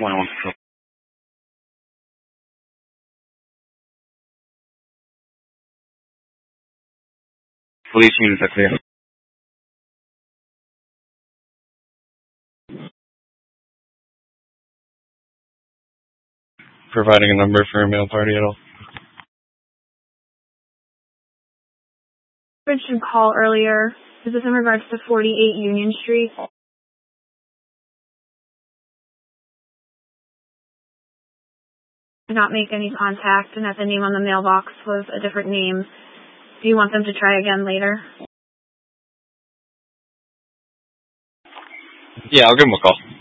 101 Patrol. Police units are clear. Providing a number for a mail party at all? Mentioned call earlier. Is this in regards to 48 Union Street? Did not make any contact, and that the name on the mailbox was a different name. Do you want them to try again later? Yeah, I'll give them a call.